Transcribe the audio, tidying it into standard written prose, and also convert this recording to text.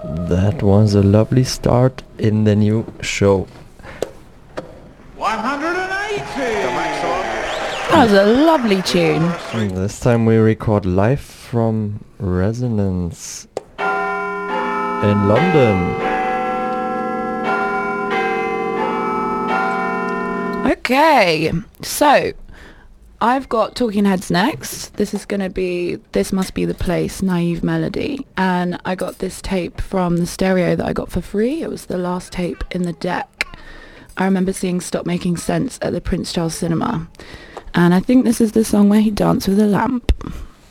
That was a lovely start in the new show. 180! That was a lovely tune. This time we record live from Resonance in London. Okay, so I've got Talking Heads next. This must be the place, Naive Melody, and I got this tape from the stereo that I got for free. It was the last tape in the deck. I remember seeing Stop Making Sense at the Prince Charles Cinema, and I think this is the song where he danced with a lamp.